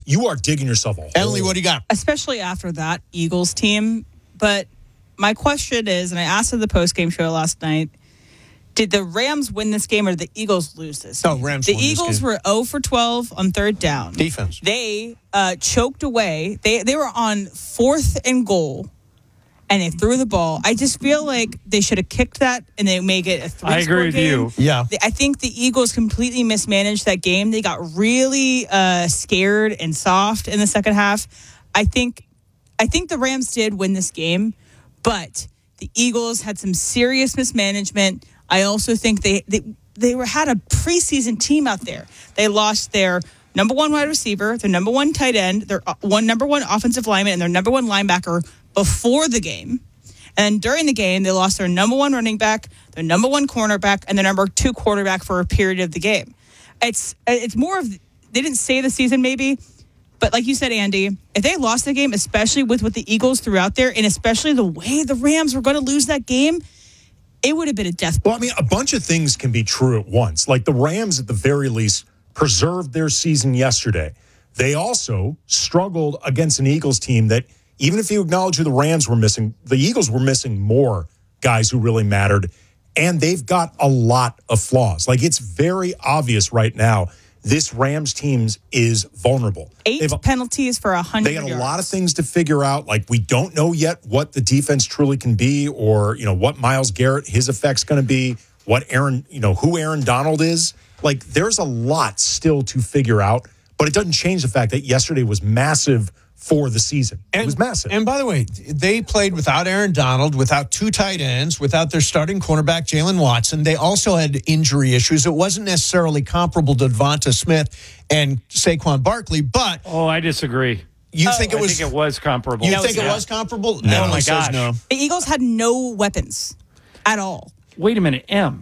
you are digging yourself a hole. Emily, what do you got? Especially after that Eagles team. But my question is, and I asked at the postgame show last night, did the Rams win this game or did the Eagles lose this game? Rams The won this Eagles game. were 0 for 12 on third down. Defense. They choked away. They were on 4th and goal, and they threw the ball. I just feel like they should have kicked that and they make it a 3-score game. I agree with you. Yeah. I think the Eagles completely mismanaged that game. They got really scared and soft in the second half. I think the Rams did win this game, but the Eagles had some serious mismanagement. I also think they had a preseason team out there. They lost their number one wide receiver, their number one tight end, their number one offensive lineman, and their number one linebacker before the game. And during the game, they lost their number one running back, their number one cornerback, and their number 2 quarterback for a period of the game. It's more of, they didn't say the season maybe, but like you said, Andy, if they lost the game, especially with what the Eagles threw out there, and especially the way the Rams were going to lose that game, it would have been a death blow. Well, I mean, a bunch of things can be true at once. Like the Rams, at the very least, preserved their season yesterday. They also struggled against an Eagles team that, even if you acknowledge who the Rams were missing, the Eagles were missing more guys who really mattered. And they've got a lot of flaws. Like, it's very obvious right now, this Rams team is vulnerable. 8 penalties for 100 They got a lot of things to figure out. Like, we don't know yet what the defense truly can be, or, what Myles Garrett, his effect's going to be, what who Aaron Donald is. Like, there's a lot still to figure out, but it doesn't change the fact that yesterday was massive for the season. It was massive. And by the way, they played without Aaron Donald, without 2 tight ends, without their starting cornerback, Jalen Watson. They also had injury issues. It wasn't necessarily comparable to Devonta Smith and Saquon Barkley, but... Oh, I disagree. You think it was... I think it was comparable. You think it was comparable? No. Oh, my gosh. No. The Eagles had no weapons at all. Wait a minute, M.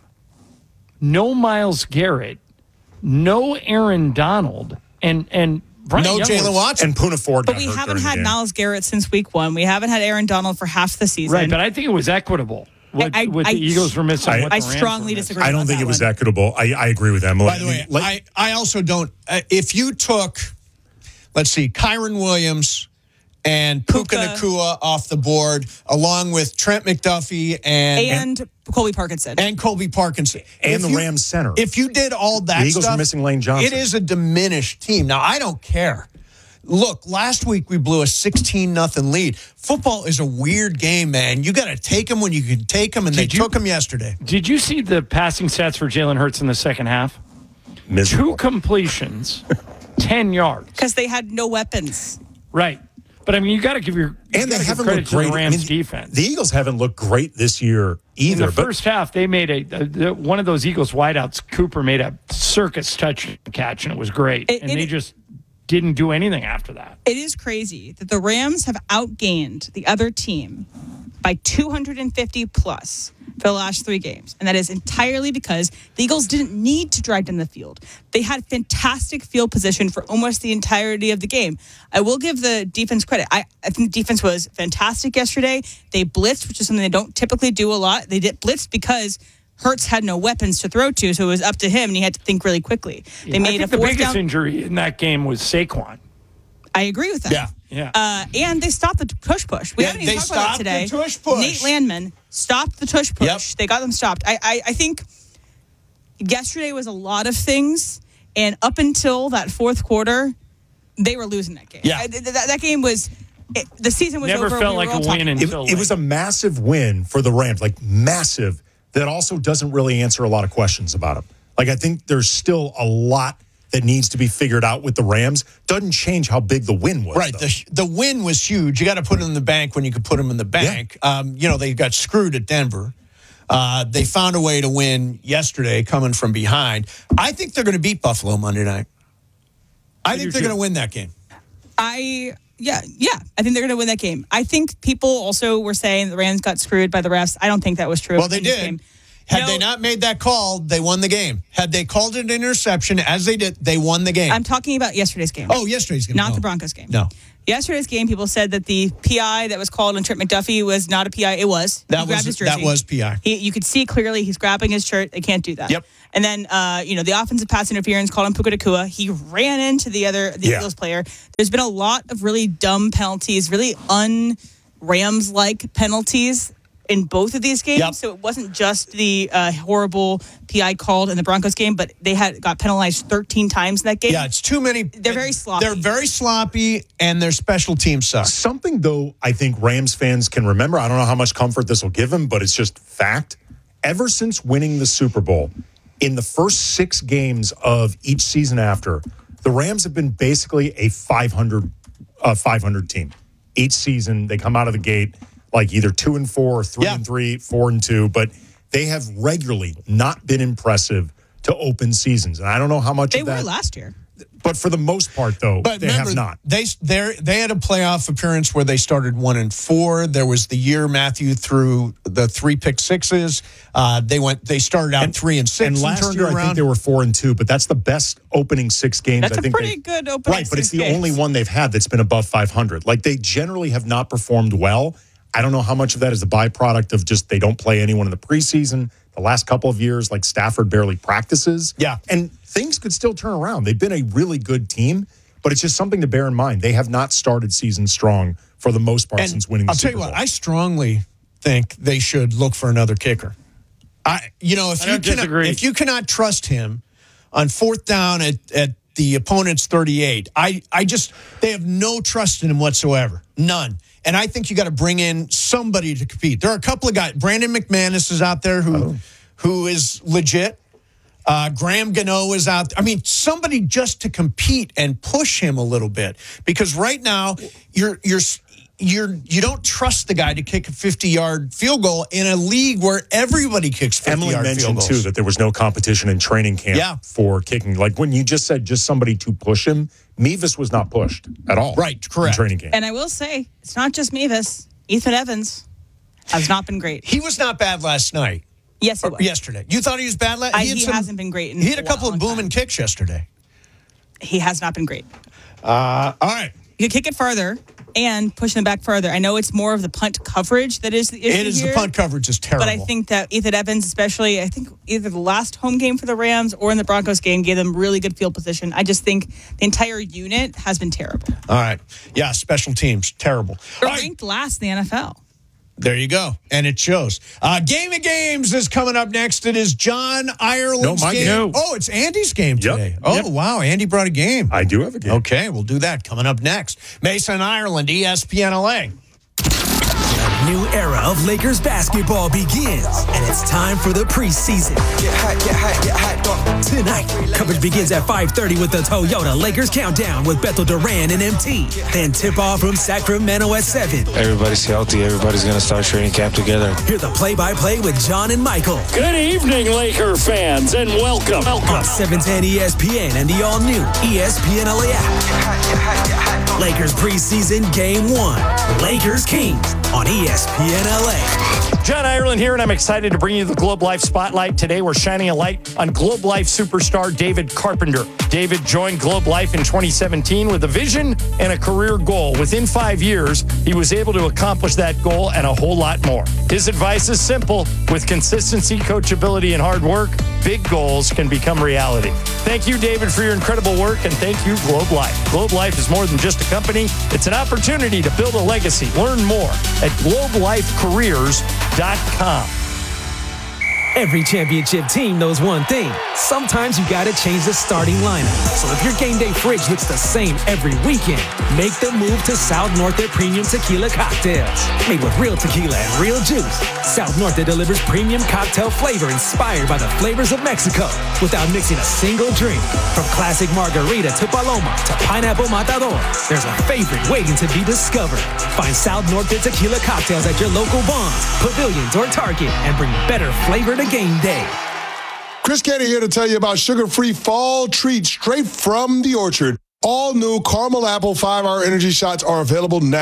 No Myles Garrett, no Aaron Donald, and Brian No Young Jalen Watson. And Poona Ford But got we hurt haven't during the had game. Myles Garrett since week 1. We haven't had Aaron Donald for half the season. Right, but I think it was equitable. What the Eagles were missing. what the I Rams strongly were missing. disagree. I don't about think that it was one. equitable. I agree with Emily. By the way, I also don't... if you took, let's see, Kyron Williams and Puka Nacua off the board, along with Trent McDuffie and Colby Parkinson. And Colby Parkinson. And the Rams center. If you did all that The Eagles stuff, are missing Lane Johnson. It is a diminished team. Now, I don't care. Look, last week we blew a 16-0 lead. Football is a weird game, man. You got to take them when you can take them, and they took them yesterday. Did you see the passing stats for Jalen Hurts in the second half? Miserable. 2 completions, 10 yards. Because they had no weapons. Right. But, I mean, you got to give And they haven't credit looked to great. the Rams defense. The Eagles haven't looked great this year either. In the first half, they made one of those Eagles wideouts. Cooper made a circus touch catch, and it was great. They just didn't do anything after that. It is crazy that the Rams have outgained the other team by 250 plus for the last 3 games. And that is entirely because the Eagles didn't need to drive down the field. They had fantastic field position for almost the entirety of the game. I will give the defense credit. I think the defense was fantastic yesterday. They blitzed, which is something they don't typically do a lot. They did blitz because Hurts had no weapons to throw to, so it was up to him, and he had to think really quickly. They made I think the biggest injury in that game was Saquon. I agree with that. Yeah. And they stopped the push. We haven't even talked about it today. The tush-push. Nate Landman stopped the tush-push. Yep. They got them stopped. I think yesterday was a lot of things, and up until that fourth quarter, they were losing that game. Yeah. That game was... the season was Never over. felt like a win until it was a massive win for the Rams, like massive, that also doesn't really answer a lot of questions about them. Like, I think there's still a lot that needs to be figured out with the Rams. Doesn't change how big the win was. Right. The win was huge. You got to put them in the bank when you could put them in the bank. Yeah. They got screwed at Denver. They found a way to win yesterday coming from behind. I think they're going to beat Buffalo Monday night. I think they're going to win that game. Yeah, I think they're going to win that game. I think people also were saying the Rams got screwed by the refs. I don't think that was true. Well, they did. Had they not made that call, they won the game. Had they called it an interception, as they did, they won the game. I'm talking about yesterday's game. Oh, yesterday's game. Not the Broncos game. No. Yesterday's game, people said that the PI that was called on Trent McDuffie was not a PI. It was. That was PI. You could see clearly he's grabbing his shirt. They can't do that. Yep. And then, the offensive pass interference called on Puka Nacua. He ran into the Eagles player. There's been a lot of really dumb penalties, really un-Rams-like penalties in both of these games. Yep. So it wasn't just the horrible PI called in the Broncos game, but they got penalized 13 times in that game. Yeah, it's too many. They're very sloppy. They're very sloppy, and their special teams suck. Something, though, I think Rams fans can remember. I don't know how much comfort this will give them, but it's just fact. Ever since winning the Super Bowl, in the first 6 games of each season after, the Rams have been basically a 500 team. Each season, they come out of the gate like either 2-4 or 3-3, 4-2, but they have regularly not been impressive to open seasons. And I don't know how much they of that. were last year. But for the most part, though, But they remember, have not. They had a playoff appearance where they started 1-4. There was the year Matthew threw the 3 pick sixes. They started out 3-6 and last turned year it around. I think they were 4-2, but that's the best opening 6 games. That's I think a pretty good opening. right, but it's 6 the games. only one they've had that's been above 500. Like they generally have not performed well. I don't know how much of that is a byproduct of just they don't play anyone in the preseason. The last couple of years, like Stafford barely practices. Yeah. And things could still turn around. They've been a really good team, but it's just something to bear in mind. They have not started season strong for the most part since winning the Super Bowl. I'll tell you what, I strongly think they should look for another kicker. If you cannot trust him on 4th down at the opponent's 38, they have no trust in him whatsoever. None. And I think you got to bring in somebody to compete. There are a couple of guys. Brandon McManus is out there who is legit. Graham Gano is out there. I mean, somebody just to compete and push him a little bit, because right now you don't trust the guy to kick a 50-yard field goal in a league where everybody kicks 50-yard field goals. Emily mentioned, too, that there was no competition in training camp for kicking. Like when you just said just somebody to push him, Mevis was not pushed at all. Right, correct. In training camp. And I will say, it's not just Mevis. Ethan Evans has not been great. He was not bad last night. Yes, he was. Yesterday. You thought he was bad last night? He hasn't been great. He had a couple of booming kicks yesterday. He has not been great. All right. You could kick it farther and push them back further. I know it's more of the punt coverage that is the issue It is here, the punt coverage is terrible. but I think that Ethan Evans, especially, I think either the last home game for the Rams or in the Broncos game, gave them really good field position. I just think the entire unit has been terrible. All right. Yeah, special teams, terrible. They're All right. ranked last in the NFL. There you go. And it shows. Game of Games is coming up next. It is John Ireland's my game. game. Oh, it's Andy's game Yep. today. Oh, Yep. wow. Andy brought a game. I do have a game. Okay, we'll do that coming up next. Mason Ireland, ESPN LA. A new era of Lakers basketball begins, and it's time for the preseason. Get hype, go. Tonight, coverage begins at 5:30 with the Toyota Lakers Countdown with Bethel Duran and MT. Then tip-off from Sacramento at 7. Everybody's healthy. Everybody's going to start training camp together. Hear the play-by-play with John and Michael Good evening, Laker fans, and welcome. on 710 ESPN and the all-new ESPN LA app. Lakers preseason Game 1. Lakers Kings on ESPN LA. John Ireland here, and I'm excited to bring you the Globe Life Spotlight. Today, we're shining a light on Globe Life superstar David Carpenter. David joined Globe Life in 2017 with a vision and a career goal. Within 5 years, he was able to accomplish that goal and a whole lot more. His advice is simple. With consistency, coachability, and hard work, big goals can become reality. Thank you, David, for your incredible work, and thank you, Globe Life. Globe Life is more than just a company. It's an opportunity to build a legacy. Learn more at globelifecareers.com. Every championship team knows one thing. Sometimes you gotta change the starting lineup. So if your game day fridge looks the same every weekend, make the move to South Norte Premium Tequila Cocktails. Made with real tequila and real juice, South Norte delivers premium cocktail flavor inspired by the flavors of Mexico without mixing a single drink. From classic margarita to Paloma to pineapple matador, there's a favorite waiting to be discovered. Find South Norte Tequila Cocktails at your local Bonds, Pavilions, or Target and bring better flavor to game day. Chris Canty here to tell you about sugar-free fall treats straight from the orchard. All new caramel apple 5-hour energy shots are available now.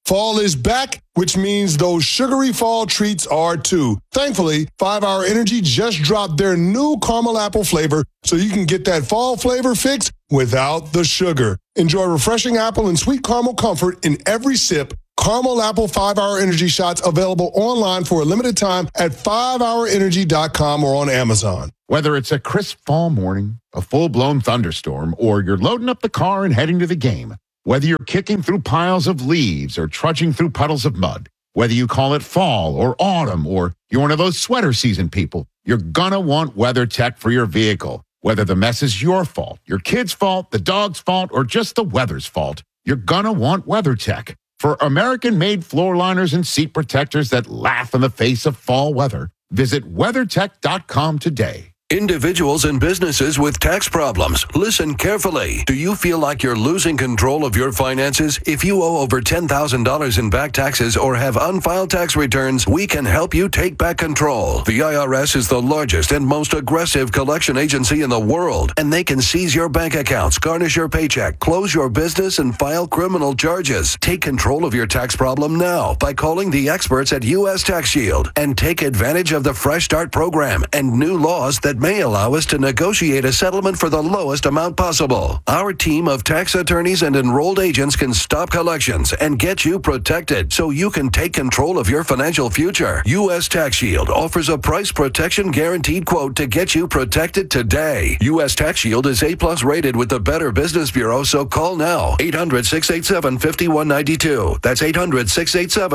Fall is back, which means those sugary fall treats are too. Thankfully, 5 Hour Energy just dropped their new caramel apple flavor, so you can get that fall flavor fix without the sugar. Enjoy refreshing apple and sweet caramel comfort in every sip. Caramel Apple 5 Hour Energy shots available online for a limited time at 5hourenergy.com or on Amazon. Whether it's a crisp fall morning, a full-blown thunderstorm, or you're loading up the car and heading to the game, whether you're kicking through piles of leaves or trudging through puddles of mud, whether you call it fall or autumn, or you're one of those sweater season people, you're gonna want WeatherTech for your vehicle. Whether the mess is your fault, your kid's fault, the dog's fault, or just the weather's fault, you're gonna want WeatherTech. For American-made floor liners and seat protectors that laugh in the face of fall weather, visit WeatherTech.com today. Individuals and businesses with tax problems, listen carefully. Do you feel like you're losing control of your finances? If you owe over $10,000 in back taxes or have unfiled tax returns, we can help you take back control. The IRS is the largest and most aggressive collection agency in the world, and they can seize your bank accounts, garnish your paycheck, close your business, and file criminal charges. Take control of your tax problem now by calling the experts at U.S. Tax Shield and take advantage of the Fresh Start program and new laws that may allow us to negotiate a settlement for the lowest amount possible. Our team of tax attorneys and enrolled agents can stop collections and get you protected so you can take control of your financial future. U.S. Tax Shield offers a price protection guaranteed quote to get you protected today. U.S. Tax Shield is A+ rated with the Better Business Bureau, so call now. 800-687-5192. That's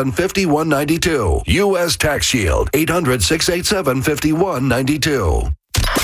800-687-5192. U.S. Tax Shield. 800-687-5192.